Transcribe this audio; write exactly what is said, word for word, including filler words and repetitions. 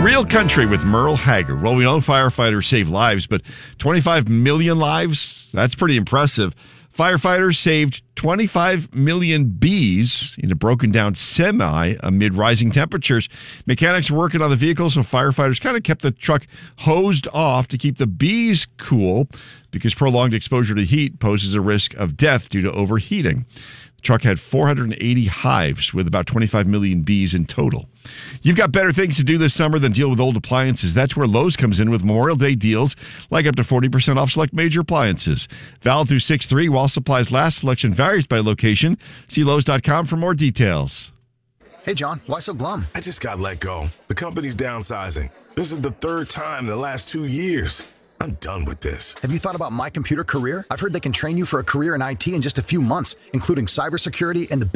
Real Country with Merle Haggard. Well, we know firefighters save lives, but twenty-five million lives? That's pretty impressive. Firefighters saved twenty-five million bees in a broken down semi amid rising temperatures. Mechanics were working on the vehicle, so firefighters kind of kept the truck hosed off to keep the bees cool because prolonged exposure to heat poses a risk of death due to overheating. The truck had four hundred eighty hives with about twenty-five million bees in total. You've got better things to do this summer than deal with old appliances. That's where Lowe's comes in with Memorial Day deals, like up to forty percent off select major appliances. Valid through six three while supplies last. Selection varies by location. See Lowe's dot com for more details. Hey, John, why so glum? I just got let go. The company's downsizing. This is the third time in the last two years. I'm done with this. Have you thought about My Computer Career? I've heard they can train you for a career in I T in just a few months, including cybersecurity and the